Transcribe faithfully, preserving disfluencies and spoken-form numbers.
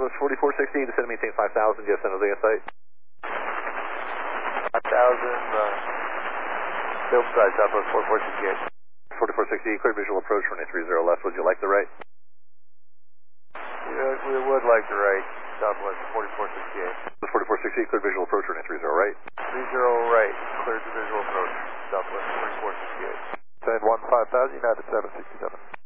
Southwest forty-four sixty, descend and maintain five thousand, yes, San Jose site. five thousand, uh, Hillside, Southwest forty-four sixty-eight. forty-four sixty, clear visual approach, runway three zero left. Would you like the right? Yeah, we would like the right, Southwest forty-four sixty-eight. forty-four sixty, clear visual approach, runway three zero right. three zero right, clear to visual approach, Southwest forty-four sixty-eight. Send one five thousand, United seven sixty-seven.